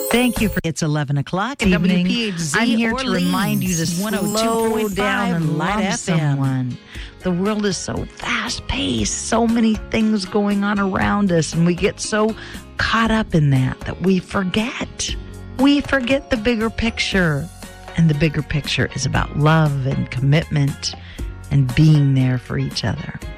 Thank you for it's 11 o'clock evening. WPHZ I'm here to Orleans, remind you to slow down and Light love FM. someone. The world is so fast-paced, so many things going on around us, and we get so caught up in that we forget. We forget the bigger picture. And the bigger picture is about love and commitment and being there for each other.